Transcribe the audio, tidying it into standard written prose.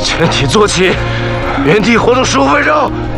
全体坐起，原地活动15分钟。